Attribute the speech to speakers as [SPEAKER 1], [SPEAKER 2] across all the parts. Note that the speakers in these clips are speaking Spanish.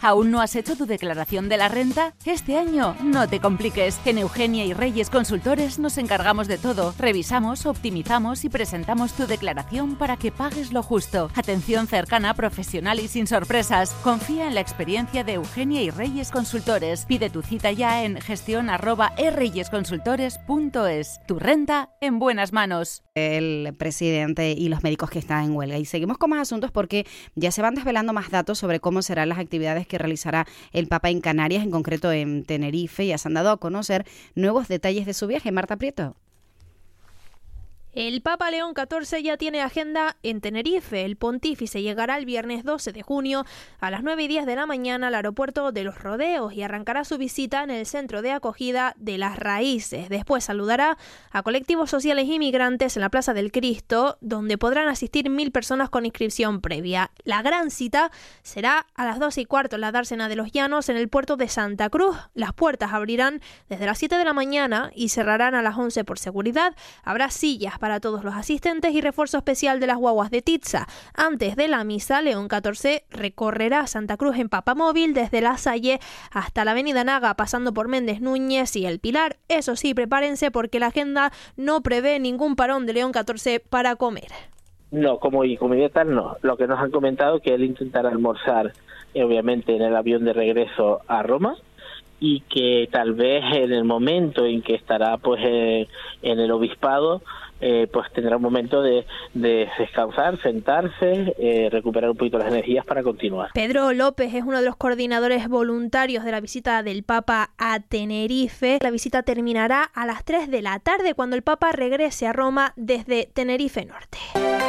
[SPEAKER 1] ¿Aún no has hecho tu declaración de la renta? Este año no te compliques. En Eugenia y Reyes Consultores nos encargamos de todo. Revisamos, optimizamos y presentamos tu declaración para que pagues lo justo. Atención cercana, profesional y sin sorpresas. Confía en la experiencia de Eugenia y Reyes Consultores. Pide tu cita ya en gestión@reyesconsultores.es. Tu renta en buenas manos.
[SPEAKER 2] El presidente y los médicos que están en huelga. Y seguimos con más asuntos porque ya se van desvelando más datos sobre cómo serán las actividades que realizará el Papa en Canarias, en concreto en Tenerife. Ya se han dado a conocer nuevos detalles de su viaje. Marta Prieto.
[SPEAKER 3] El Papa León XIV ya tiene agenda en Tenerife. El pontífice llegará el viernes 12 de junio a las 9:10 de la mañana al aeropuerto de Los Rodeos y arrancará su visita en el centro de acogida de Las Raíces. Después saludará a colectivos sociales y migrantes en la Plaza del Cristo, donde podrán asistir 1.000 personas con inscripción previa. La gran cita será a las 12:15 en la dársena de los Llanos en el puerto de Santa Cruz. Las puertas abrirán desde las 7 de la mañana y cerrarán a las 11 por seguridad. Habrá sillas para todos los asistentes y refuerzo especial de las guaguas de Titsa. Antes de la misa, León XIV recorrerá Santa Cruz en papamóvil desde La Salle hasta la avenida Naga, pasando por Méndez Núñez y El Pilar. Eso sí, prepárense porque la agenda no prevé ningún parón de León XIV para comer.
[SPEAKER 4] No, como tal no. Lo que nos han comentado es que él intentará almorzar, obviamente, en el avión de regreso a Roma, y que tal vez en el momento en que estará pues en el obispado pues tendrá un momento de descansar, sentarse, recuperar un poquito las energías para continuar.
[SPEAKER 3] Pedro López es uno de los coordinadores voluntarios de la visita del Papa a Tenerife. La visita terminará a las 3 de la tarde cuando el Papa regrese a Roma desde Tenerife Norte.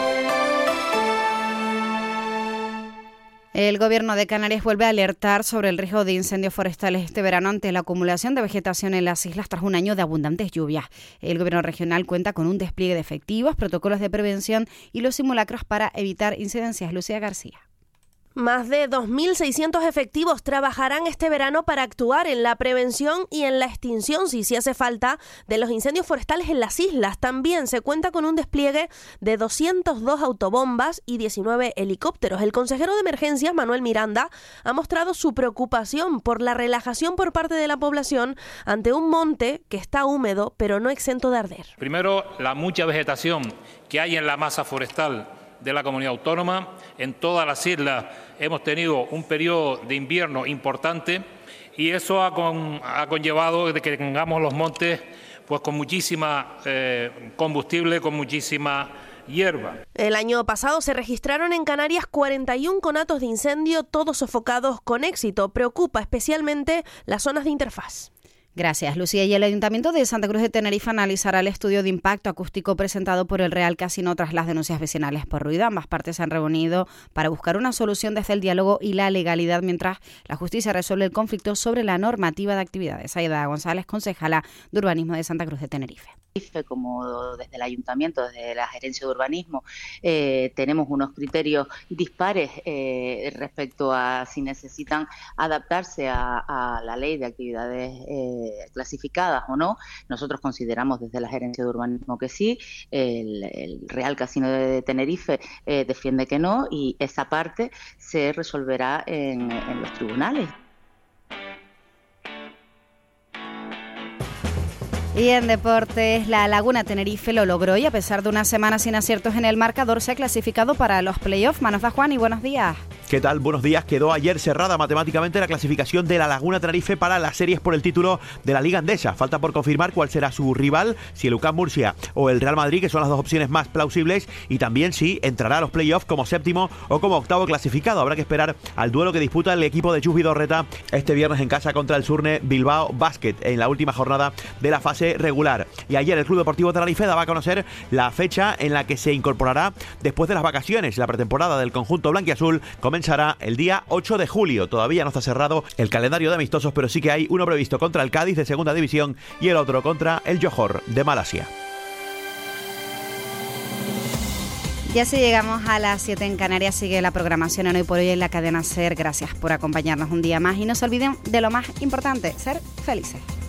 [SPEAKER 2] El Gobierno de Canarias vuelve a alertar sobre el riesgo de incendios forestales este verano ante la acumulación de vegetación en las islas tras un año de abundantes lluvias. El Gobierno regional cuenta con un despliegue de efectivos, protocolos de prevención y los simulacros para evitar incidencias. Lucía García.
[SPEAKER 5] Más de 2.600 efectivos trabajarán este verano para actuar en la prevención y en la extinción, si hace falta, de los incendios forestales en las islas. También se cuenta con un despliegue de 202 autobombas y 19 helicópteros. El consejero de Emergencias, Manuel Miranda, ha mostrado su preocupación por la relajación por parte de la población ante un monte que está húmedo, pero no exento de arder.
[SPEAKER 6] Primero, la mucha vegetación que hay en la masa forestal de la comunidad autónoma. En todas las islas hemos tenido un periodo de invierno importante y eso ha conllevado de que tengamos los montes pues con muchísima combustible, con muchísima hierba.
[SPEAKER 5] El año pasado se registraron en Canarias 41 conatos de incendio, todos sofocados con éxito. Preocupa especialmente las zonas de interfaz.
[SPEAKER 2] Gracias, Lucía. Y el Ayuntamiento de Santa Cruz de Tenerife analizará el estudio de impacto acústico presentado por el Real Casino tras las denuncias vecinales por ruido. Ambas partes se han reunido para buscar una solución desde el diálogo y la legalidad, mientras la justicia resuelve el conflicto sobre la normativa de actividades. Aida González, concejala de Urbanismo de Santa Cruz de Tenerife.
[SPEAKER 7] Como desde el Ayuntamiento, desde la Gerencia de Urbanismo, tenemos unos criterios dispares respecto a si necesitan adaptarse a la ley de actividades clasificadas o no. Nosotros consideramos desde la Gerencia de Urbanismo que sí, el Real Casino de Tenerife defiende que no, y esa parte se resolverá en los tribunales.
[SPEAKER 2] Y en deportes, la Laguna Tenerife lo logró y a pesar de una semana sin aciertos en el marcador se ha clasificado para los playoffs. Manos da Juan y buenos días.
[SPEAKER 8] ¿Qué tal? Buenos días. Quedó ayer cerrada matemáticamente la clasificación de la Laguna Tenerife para las series por el título de la Liga Endesa. Falta por confirmar cuál será su rival, si el UCAM Murcia o el Real Madrid, que son las dos opciones más plausibles, y también si entrará a los playoffs como séptimo o como octavo clasificado. Habrá que esperar al duelo que disputa el equipo de Chus Vidorreta este viernes en casa contra el Surne Bilbao Basket en la última jornada de la fase regular. Y ayer el Club Deportivo Tenerife daba a conocer la fecha en la que se incorporará después de las vacaciones. La pretemporada del conjunto blanquiazul comenzará el día 8 de julio. Todavía no está cerrado el calendario de amistosos, pero sí que hay uno previsto contra el Cádiz de Segunda División y el otro contra el Johor de Malasia.
[SPEAKER 2] Ya si llegamos a las 7 en Canarias, sigue la programación en Hoy por Hoy en la cadena SER. Gracias por acompañarnos un día más y no se olviden de lo más importante, ser felices.